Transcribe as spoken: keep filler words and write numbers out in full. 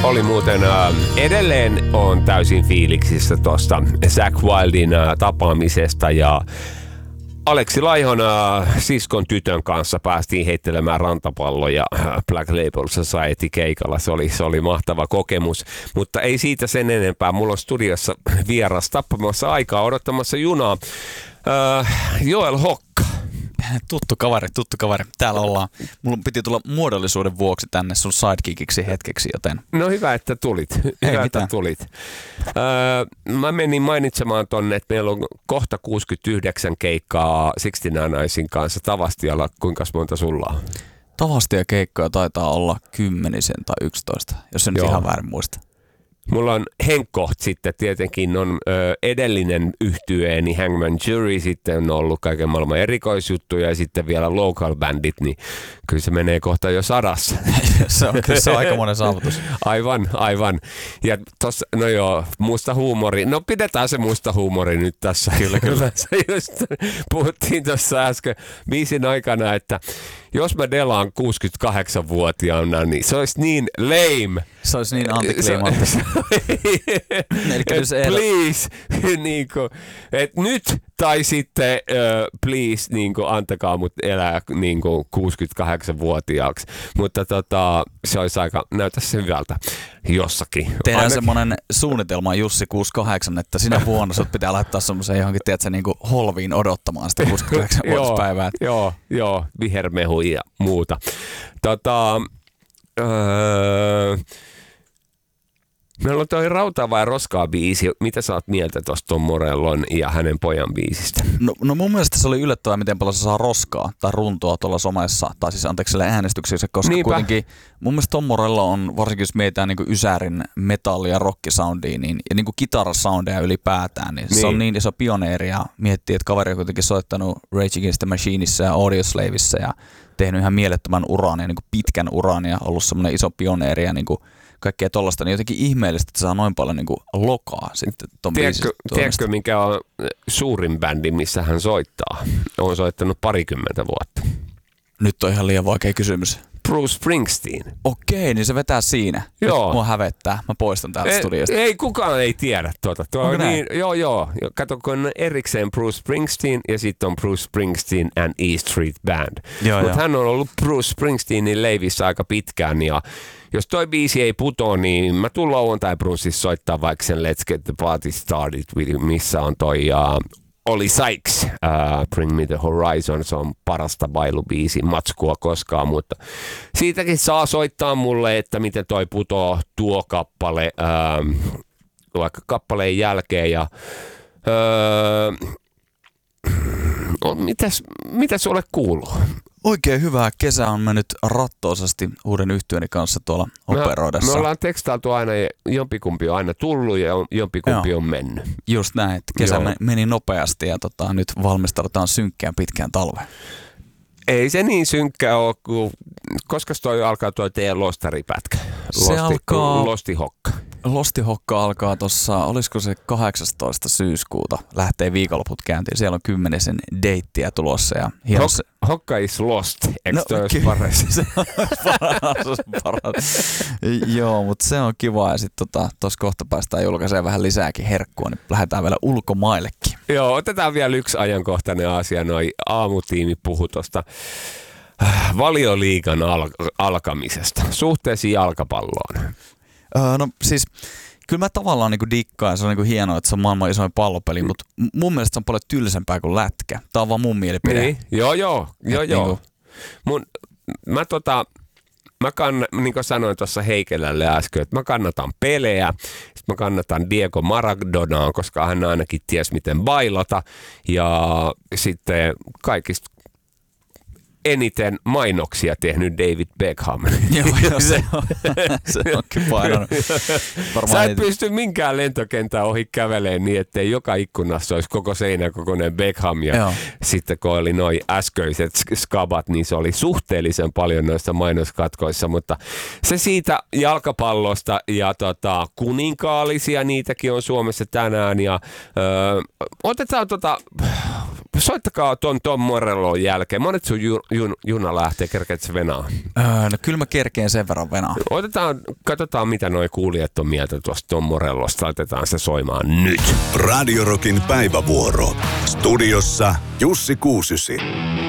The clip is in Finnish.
Oli muuten äh, edelleen on täysin fiiliksissä tuosta Zakk Wildin äh, tapaamisesta ja Aleksi Laihon äh, siskon tytön kanssa päästiin heittelemään rantapalloja äh, Black Label Society keikalla. Se oli, se oli mahtava kokemus, mutta ei siitä sen enempää. Mulla on studiossa vieras tappamassa aikaa odottamassa junaa. Äh, Joel Hokka. Tuttu kaveri, tuttu kaveri. Täällä ollaan. Mulla piti tulla muodollisuuden vuoksi tänne sun sidekickiksi hetkeksi, joten... No hyvä, että tulit. Hyvä, Ei että mitään. tulit. Öö, mä menin mainitsemaan tonne, että meillä on kohta kuusikymmentäyhdeksän keikkaa kuusikymmentäyhdeksän kanssa Tavastialla. Kuinka monta sulla on? Tavastia keikkoja taitaa olla kymmenisen tai yksitoista, jos en nyt Joo. ihan väärin muista. Mulla on Henkkoht sitten tietenkin on ö, edellinen yhtyeeni Hangman Jury, sitten on ollut kaiken maailman erikoisjuttuja ja sitten vielä local bandit, niin kyllä se menee kohta jo sadassa. se, on, kyllä se on aikamoinen saavutus. Aivan, aivan. Ja tossa, no joo, musta huumori. No pidetään se musta huumori nyt tässä. Kyllä, kyllä. Just puhuttiin tuossa äsken biisin aikana, että jos mä delaan kuusikymmentäkahdeksanvuotiaana, niin se olisi niin lame. Se olisi niin antikliimaattista. Please, niin kuin, et nyt tai sitten uh, please, niin kuin, antakaa mut elää niin kuin kuusikymmentäkahdeksanvuotiaaksi. Mutta tota, se olisi aika, näytä sen hyvältä jossakin. Tehdään Ainakin. semmoinen suunnitelma Jussi kuusikymmentäkahdeksan, että sinä vuonna sut pitää laittaa semmoiseen johonkin, tiedätkö, niin kuin holviin odottamaan sitä kuusikymmentäkahdeksan-vuotispäivää. Joo, joo, vihermehu ja muuta. Tota, öö, meillä on toi Rautaa vai Roskaa biisi. Mitä sä oot mieltä tosta Tom Morellon ja hänen pojan biisistä? No, no mun mielestä se oli yllättävää, miten paljon se saa roskaa tai runtoa tuolla somessa, tai siis anteeksi sille äänestyksessä, koska Niinpä. kuitenkin mun mielestä Tom Morello on, varsinkin jos mietitään niin Ysärin metalli- ja rockisoundia, niin, ja niin kitarasoundeja ylipäätään, niin, niin se on niin iso pioneeri, ja miettii, että kaveri on kuitenkin soittanut Rage Against the Machineissa ja Audioslaveissa, ja tehnyt ihan mielettömän uran, ja niin pitkän uran, ja ollut semmoinen iso pioneeri, ja niin kaikkea tollaista, niin jotenkin ihmeellistä, että saa noin paljon niin kuin lokaa sitten ton biisin Tiedätkö, tiedätkö, mikä on suurin bändi, missä hän soittaa? On soittanut parikymmentä vuotta. Nyt on ihan liian vaikea kysymys. Bruce Springsteen. Okei, niin se vetää siinä. Joo. Nyt mua hävettää. Mä poistan täältä Ei, studiosta. ei kukaan ei tiedä tuota. Tuo on niin, joo, joo. Kato, kun on erikseen Bruce Springsteen ja sitten on Bruce Springsteen and E Street Band. Mutta hän on ollut Bruce Springsteenin leivissä aika pitkään ja jos toi biisi ei putoa, niin mä tuun lauantai Bruceissa soittaa vaikka sen Let's Get the Party Started, missä on toi uh, Oli Sykes, uh, Bring Me the Horizon, se on parasta bailubiisi matskua koskaan, mutta siitäkin saa soittaa mulle, että miten toi putoo tuo kappale, uh, vaikka kappaleen jälkeen ja uh, on, mitäs, mitä sulle kuuluu? Oikein hyvää. Kesä on mennyt rattoisasti uuden yhtyeeni kanssa tuolla operoidessa. Me ollaan tekstailtu aina, jompikumpi on aina tullut ja jompikumpi on mennyt. Just näin, että kesä Joo. meni nopeasti ja tota, nyt valmistaudutaan synkkään pitkään talveen. Ei se niin synkkä ole, kun koska toi alkaa tuo teidän lostaripätkä? Se Losti, alkaa... Lostihokka. Lostihokka alkaa tuossa, olisiko se kahdeksastoista syyskuuta, lähtee viikonloput käyntiin. Siellä on kymmenisen deittiä tulossa. Ja hienos... Hok- Hokka is lost, eikö no, toi olisi ky- paras? se on paras, paras. Joo, mutta se on kiva ja sitten tuossa tota, kohta päästään julkaisemaan vähän lisääkin herkkua, niin lähdetään vielä ulkomaillekin. Joo, otetaan vielä yksi ajankohtainen asia. Noi aamutiimi puhui tuosta Valioliigan al- alkamisesta suhteesi jalkapalloon. Öö, no siis kyllä mä tavallaan niinku dikkaan, se on niinku hienoa, että se on maailman isoin pallopeli, mutta mun mielestä se on paljon tylsempää kuin lätkä. Tää on vaan mun mielipide. Niin, joo, joo, joo, Et joo. niinku... Mun, mä tota, mä kann, niin kuin sanoin tuossa Heikelälle äsken, että mä kannatan pelejä, sitten mä kannatan Diego Maradonaa, koska hän ainakin ties miten bailata, ja sitten kaikista eniten mainoksia tehnyt David Beckham. Joo, joo, se, on, se onkin painanut. Sä et pysty minkään lentokentän ohi käveleen niin, ettei joka ikkunassa olisi koko seinä kokoinen Beckham. Ja joo. Sitten kun oli noi äskeiset skabat, niin se oli suhteellisen paljon noissa mainoskatkoissa. Mutta se siitä jalkapallosta ja tota, kuninkaallisia, niitäkin on Suomessa tänään. Ja öö, otetaan tota... soittakaa ton Tom Morellon jälkeen. Monet sun jun, jun, juna lähtee, kerkeet se venaa? Öö, no kyllä mä kerkeen sen verran venaa. Otetaan, katsotaan mitä noi kuulijat on mieltä tuosta Tom Morellosta. Laitetaan se soimaan nyt. Radio Rockin päivävuoro. Studiossa Jussi Kuusysi.